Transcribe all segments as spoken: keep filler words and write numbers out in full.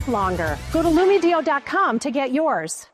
longer. Go to Lumedio dot com to get yours.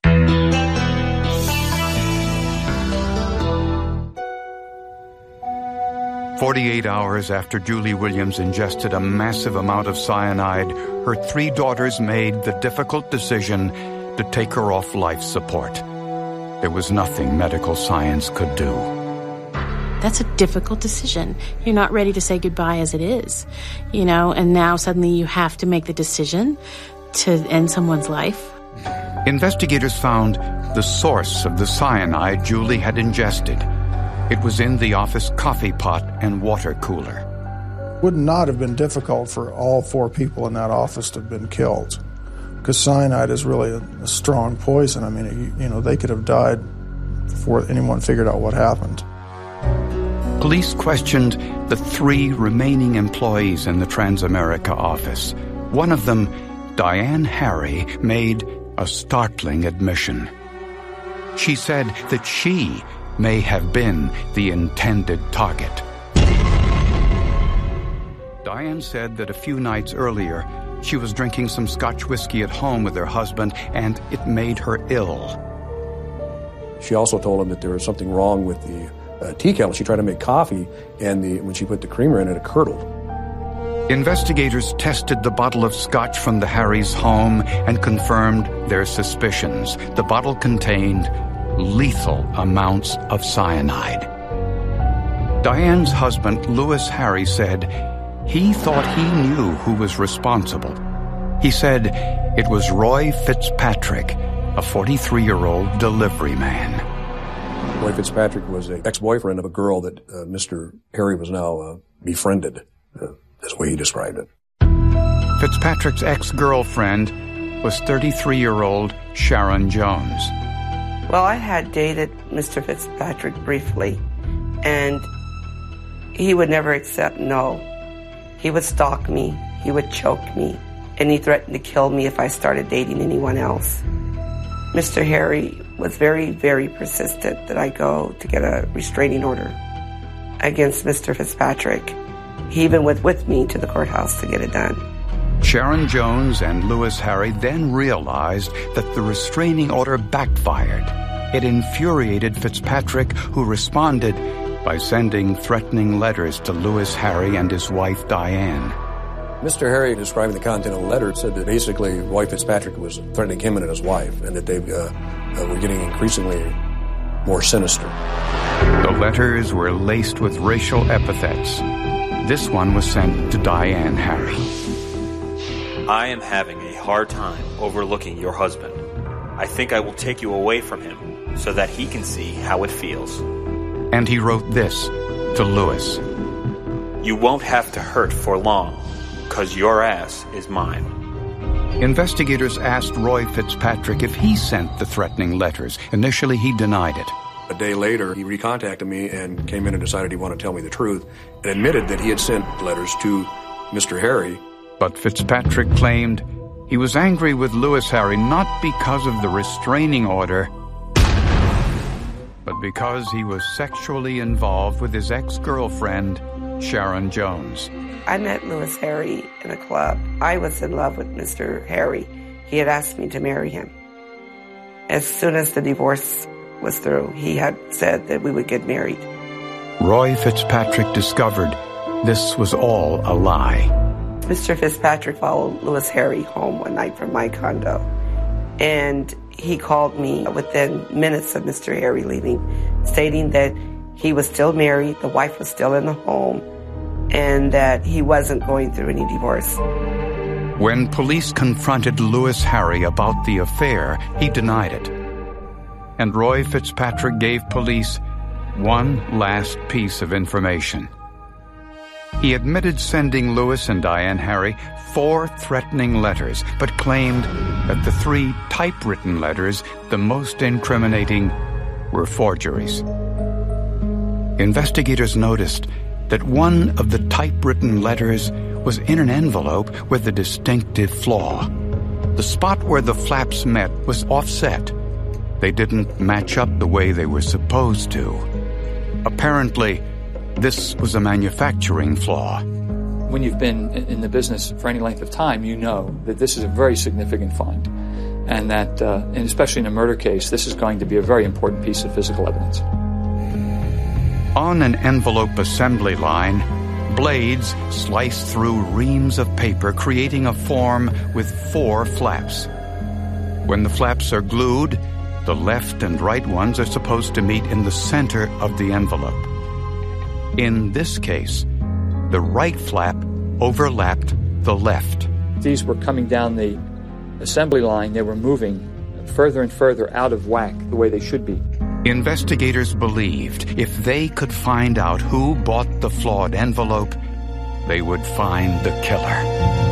Forty-eight hours after Julie Williams ingested a massive amount of cyanide, her three daughters made the difficult decision to take her off life support. There was nothing medical science could do. That's a difficult decision. You're not ready to say goodbye as it is, you know, and now suddenly you have to make the decision to end someone's life. Investigators found the source of the cyanide Julie had ingested. It was in the office coffee pot and water cooler. Would not have been difficult for all four people in that office to have been killed, because cyanide is really a, a strong poison. I mean, you, you know, they could have died before anyone figured out what happened. Police questioned the three remaining employees in the Transamerica office. One of them, Diane Harry, made a startling admission. She said that she may have been the intended target. Diane said that a few nights earlier, she was drinking some Scotch whiskey at home with her husband, and it made her ill. She also told him that there was something wrong with the uh, tea kettle. She tried to make coffee, and the, when she put the creamer in it, it curdled. Investigators tested the bottle of Scotch from the Harrys' home and confirmed their suspicions. The bottle contained lethal amounts of cyanide. Diane's husband, Louis Harry, said he thought he knew who was responsible. He said it was Roy Fitzpatrick, a forty-three-year-old delivery man. Roy Fitzpatrick was an ex-boyfriend of a girl that uh, Mister Harry was now uh, befriended. Uh, that's the way he described it. Fitzpatrick's ex-girlfriend was thirty-three-year-old Sharon Jones. Well, I had dated Mister Fitzpatrick briefly, and he would never accept no. He would stalk me, he would choke me, and he threatened to kill me if I started dating anyone else. Mister Harry was very, very persistent that I go to get a restraining order against Mister Fitzpatrick. He even went with me to the courthouse to get it done. Sharon Jones and Louis Harry then realized that the restraining order backfired. It infuriated Fitzpatrick, who responded by sending threatening letters to Louis Harry and his wife Diane. Mister Harry, describing the content of the letter, said that basically Roy Fitzpatrick was threatening him and his wife, and that they uh, uh, were getting increasingly more sinister. The letters were laced with racial epithets. This one was sent to Diane Harry. I am having a hard time overlooking your husband. I think I will take you away from him so that he can see how it feels. And he wrote this to Louis. You won't have to hurt for long, because your ass is mine. Investigators asked Roy Fitzpatrick if he sent the threatening letters. Initially, he denied it. A day later, he recontacted me and came in and decided he wanted to tell me the truth, and admitted that he had sent letters to Mister Harry. But Fitzpatrick claimed he was angry with Louis Harry not because of the restraining order, but because he was sexually involved with his ex-girlfriend, Sharon Jones. I met Louis Harry in a club. I was in love with Mister Harry. He had asked me to marry him. As soon as the divorce was through, he had said that we would get married. Roy Fitzpatrick discovered this was all a lie. Mister Fitzpatrick followed Louis Harry home one night from my condo, and he called me within minutes of Mister Harry leaving, stating that he was still married, the wife was still in the home, and that he wasn't going through any divorce. When police confronted Louis Harry about the affair, he denied it. And Roy Fitzpatrick gave police one last piece of information. He admitted sending Louis and Diane Harry four threatening letters, but claimed that the three typewritten letters, the most incriminating, were forgeries. Investigators noticed that one of the typewritten letters was in an envelope with a distinctive flaw. The spot where the flaps met was offset. They didn't match up the way they were supposed to. Apparently, this was a manufacturing flaw. When you've been in the business for any length of time, you know that this is a very significant find, and that, uh, and especially in a murder case, this is going to be a very important piece of physical evidence. On an envelope assembly line, blades slice through reams of paper, creating a form with four flaps. When the flaps are glued, the left and right ones are supposed to meet in the center of the envelope. In this case, the right flap overlapped the left. These were coming down the assembly line. They were moving further and further out of whack the way they should be. Investigators believed if they could find out who bought the flawed envelope, they would find the killer.